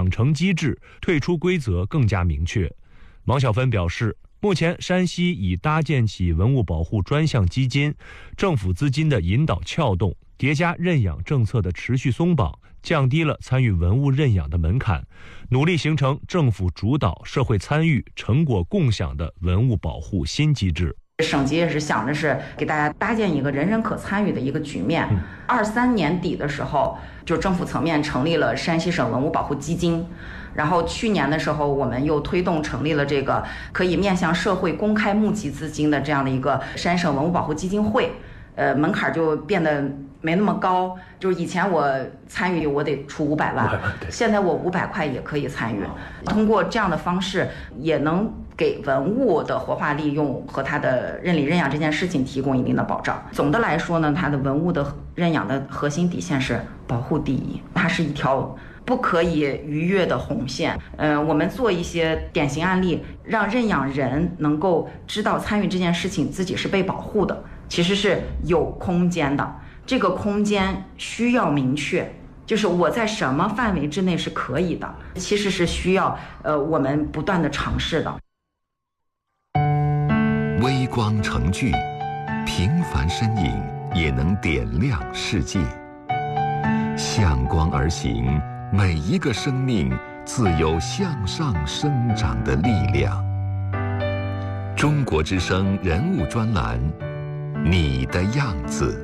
奖惩机制、退出规则更加明确。王小芬表示，目前山西已搭建起文物保护专项基金，政府资金的引导撬动，叠加认养政策的持续松绑，降低了参与文物认养的门槛，努力形成政府主导、社会参与、成果共享的文物保护新机制。 省级也是想着是给大家搭建一个人人可参与的一个局面。23年底的时候，就政府层面成立了山西省文物保护基金，然后去年的时候，我们又推动成立了这个可以面向社会公开募集资金的这样的一个山省文物保护基金会，门槛就变得没那么高，就是以前我参与我得出500万，现在我500块也可以参与。通过这样的方式，也能给文物的活化利用和它的认领认养这件事情提供一定的保障。总的来说呢，它的文物的认养的核心底线是保护第一，它是一条不可以逾越的红线。我们做一些典型案例，让认养人能够知道参与这件事情自己是被保护的，其实是有空间的。这个空间需要明确，就是我在什么范围之内是可以的，其实是需要我们不断的尝试的。 微光成炬，平凡身影也能点亮世界。向光而行，每一个生命自有向上生长的力量。中国之声人物专栏，你的样子。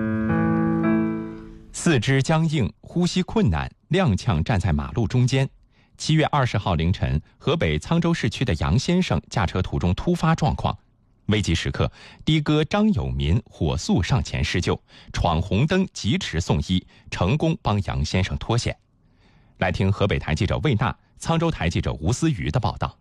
四肢僵硬、呼吸困难，踉跄站在马路中间。7月20号凌晨，河北沧州市区的杨先生驾车途中突发状况，危急时刻，的哥张有民火速上前施救，闯红灯疾驰送医，成功帮杨先生脱险。来听河北台记者魏娜、沧州台记者吴思瑜的报道。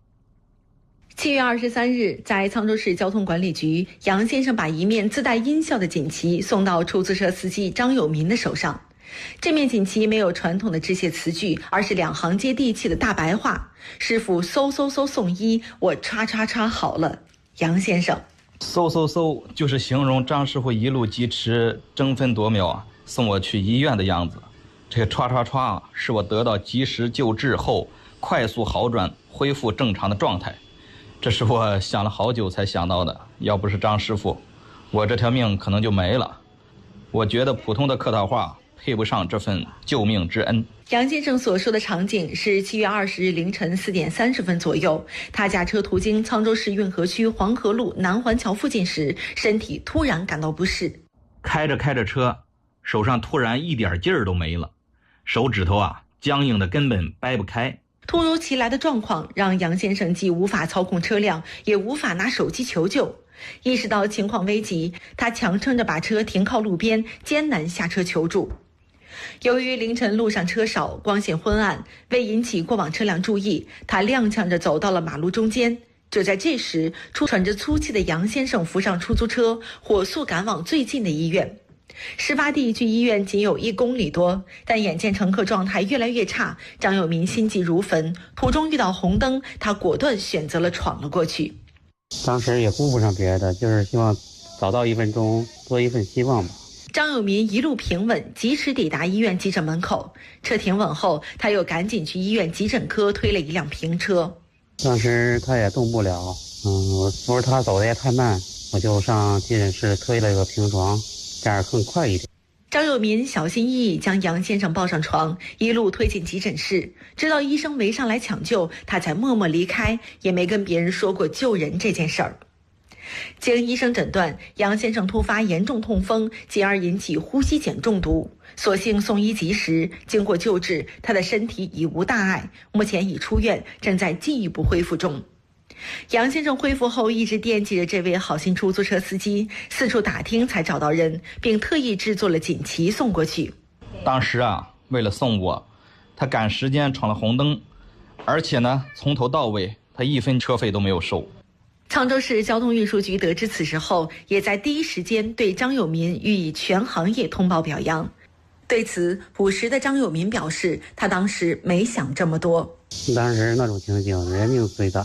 7月23日，在沧州市交通管理局，杨先生把一面自带音效的锦旗送到出租车司机张有民的手上。这面锦旗没有传统的致谢词句，而是2行接地气的大白话：师傅嗖嗖嗖送医，我唰唰唰好了。杨先生， 嗖嗖嗖就是形容张师傅一路疾驰，争分夺秒送我去医院的样子。这个唰唰唰是我得到及时救治后快速好转，恢复正常的状态。这是我想了好久才想到的，要不是张师傅，我这条命可能就没了。我觉得普通的客套话配不上这份救命之恩。 杨先生所说的场景是7月20日凌晨4点30分左右，他驾车途经沧州市运河区黄河路南环桥附近时，身体突然感到不适。 开着车，手上突然一点劲儿都没了，手指头僵硬的根本掰不开。 突如其来的状况让杨先生既无法操控车辆，也无法拿手机求救。意识到情况危急，他强撑着把车停靠路边，艰难下车求助。由于凌晨路上车少，光线昏暗，为引起过往车辆注意，他踉跄着走到了马路中间。就在这时，喘着粗气的杨先生扶上出租车，火速赶往最近的医院。事发地距医院仅有1公里多，但眼见乘客状态越来越差，张有民心急如焚。途中遇到红灯，他果断选择了闯了过去。 当时也顾不上别的，就是希望早到1分钟，多一份希望吧。 张有民一路平稳，及时抵达医院急诊门口。车停稳后，他又赶紧去医院急诊科推了一辆平车。 当时他也动不了，我不是他走的也太慢，我就上急诊室推了一个平床，这样更快一点。 张有民小心翼翼将杨先生抱上床，一路推进急诊室，直到医生围上来抢救，他才默默离开，也没跟别人说过救人这件事儿。经医生诊断，杨先生突发严重痛风，进而引起呼吸碱中毒。所幸送医及时，经过救治，他的身体已无大碍，目前已出院，正在进一步恢复中。杨先生恢复后一直惦记着这位好心出租车司机，四处打听才找到人，并特意制作了锦旗送过去。 当时为了送我，他赶时间闯了红灯，而且从头到尾他1分车费都没有收。 沧州市交通运输局得知此事后，也在第一时间对张有民予以全行业通报表扬。对此，朴实的张有民表示，他当时没想这么多。 当时那种情景，人命虽大，